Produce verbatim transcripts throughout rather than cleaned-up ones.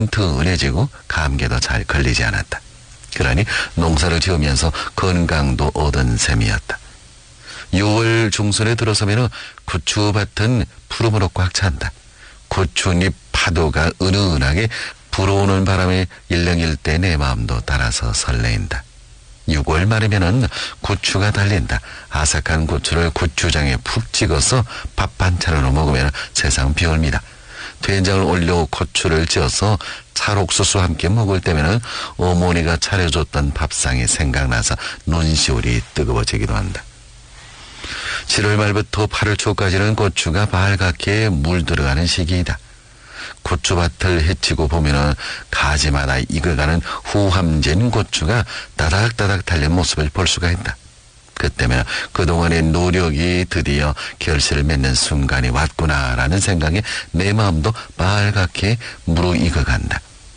튼튼해지고 감기도 잘 걸리지 않았다. 그러니 농사를 지으면서 건강도 얻은 셈이었다. 유월 중순에 들어서면 고추밭은 푸름으로 꽉 찬다. 고추잎 파도가 은은하게 불어오는 바람에 일렁일 때 내 마음도 따라서 설레인다. 유월 말이면은 고추가 달린다. 아삭한 고추를 고추장에 푹 찍어서 밥 반찬으로 먹으면 세상 별미다. 된장을 올려 고추를 찌어서 찰옥수수와 함께 먹을 때면은 어머니가 차려줬던 밥상이 생각나서 눈시울이 뜨거워지기도 한다. 칠월 말부터 팔월 초까지는 고추가 빨갛게 물들어가는 시기이다. 고추밭을 헤치고 보면은 가지마다 익어가는 후함진 고추가 따닥따닥 달린 모습을 볼 수가 있다. 그때면 그동안의 노력이 드디어 결실을 맺는 순간이 왔구나라는 생각에 내 마음도 빨갛게 무르익어간다.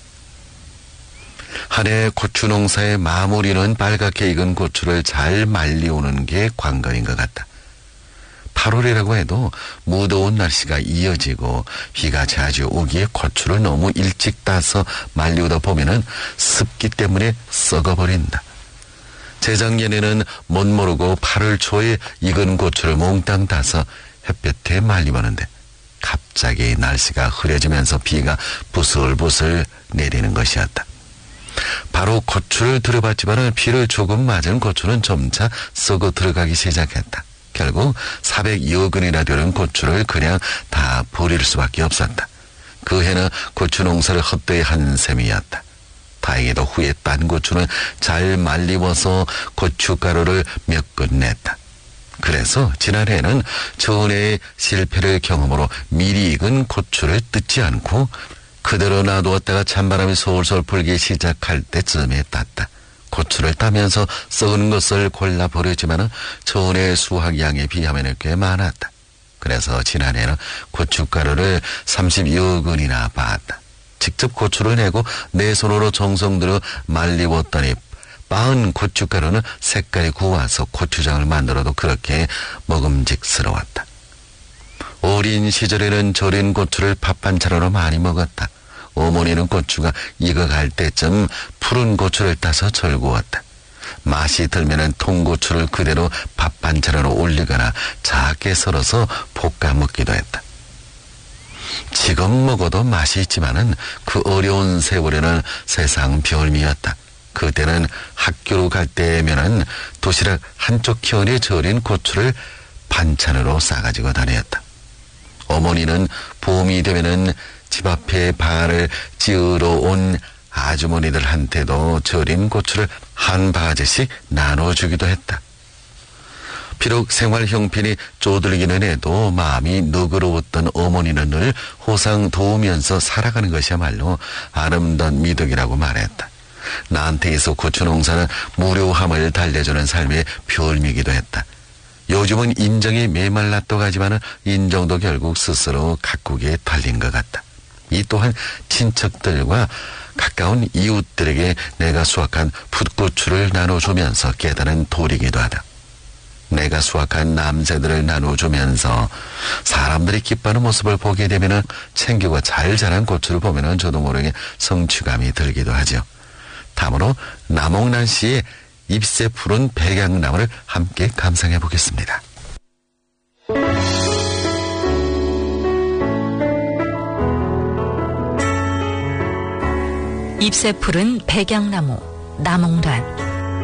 한 해 고추 농사의 마무리는 빨갛게 익은 고추를 잘 말리오는 게 관건인 것 같다. 팔월이라고 해도 무더운 날씨가 이어지고 비가 자주 오기에 고추를 너무 일찍 따서 말리우다 보면은 습기 때문에 썩어버린다. 재작년에는 못 모르고 팔월 초에 익은 고추를 몽땅 따서 햇볕에 말리보는데 갑자기 날씨가 흐려지면서 비가 부슬부슬 내리는 것이었다. 바로 고추를 들여봤지만 비를 조금 맞은 고추는 점차 썩어 들어가기 시작했다. 결국 사백여 근이나 되는 고추를 그냥 다 버릴 수밖에 없었다. 그 해는 고추 농사를 헛되이 한 셈이었다. 다행히도 후에 딴 고추는 잘 말리워서 고춧가루를 몇 근 냈다. 그래서 지난해에는 전해의 실패를 경험으로 미리 익은 고추를 뜯지 않고 그대로 놔두었다가 찬바람이 솔솔 불기 시작할 때쯤에 땄다. 고추를 따면서 썩은 것을 골라 버렸지만 전해의 수확량에 비하면 꽤 많았다. 그래서 지난해는 고춧가루를 삼십여 근이나 빻았다. 직접 고추를 내고 내 손으로 정성 들여 말리웠더니 빻은 고춧가루는 색깔이 고와서 고추장을 만들어도 그렇게 먹음직스러웠다. 어린 시절에는 절인 고추를 밥 반찬으로 많이 먹었다. 어머니는 고추가 익어갈 때쯤 푸른 고추를 따서 절구었다. 맛이 들면은 통고추를 그대로 밥 반찬으로 올리거나 작게 썰어서 볶아 먹기도 했다. 지금 먹어도 맛이 있지만은 그 어려운 세월에는 세상 별미였다. 그때는 학교로 갈 때면은 도시락 한쪽 편에 절인 고추를 반찬으로 싸가지고 다녔다. 어머니는 봄이 되면은 집 앞에 발을 찌으러 온 아주머니들한테도 절인 고추를 한 바가지씩 나눠주기도 했다. 비록 생활 형편이 쪼들리기는 해도 마음이 너그러웠던 어머니는 늘 호상 도우면서 살아가는 것이야말로 아름다운 미덕이라고 말했다. 나한테 있어 고추 농사는 무료함을 달래주는 삶의 별미기도 했다. 요즘은 인정이 메말랐다고 하지만 인정도 결국 스스로 가꾸기에 달린 것 같다. 이 또한 친척들과 가까운 이웃들에게 내가 수확한 풋고추를 나눠주면서 깨달은 도리기도 하다. 내가 수확한 남새들을 나눠주면서 사람들이 기뻐하는 모습을 보게 되면 챙기고 잘 자란 고추를 보면 저도 모르게 성취감이 들기도 하죠. 다음으로 남홍란 씨의 잎새 푸른 백양나무를 함께 감상해 보겠습니다. 잎새 푸른 백양나무 남홍란.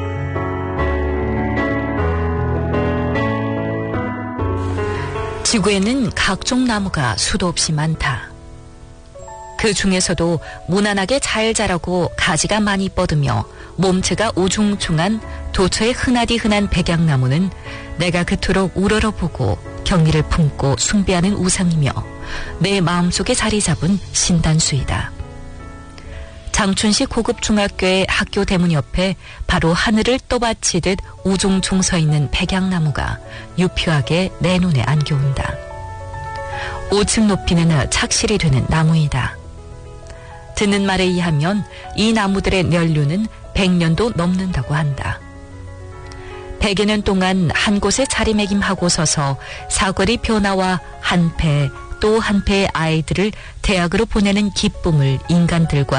지구에는 각종 나무가 수도 없이 많다. 그 중에서도 무난하게 잘 자라고 가지가 많이 뻗으며 몸체가 우중충한 도처에 흔하디 흔한 백양나무는 내가 그토록 우러러보고 경리를 품고 숭배하는 우상이며 내 마음속에 자리 잡은 신단수이다. 장춘시 고급중학교의 학교 대문 옆에 바로 하늘을 떠받치듯 우중충 서 있는 백양나무가 유표하게 내 눈에 안겨온다. 오 층 높이는 착실이 되는 나무이다. 듣는 말에 의하면 이 나무들의 연륜은 백 년도 넘는다고 한다. 백여 년 동안 한 곳에 자리매김하고 서서 사거리 변화와 한패, 또 한패의 아이들을 대학으로 보내는 기쁨을 인간들과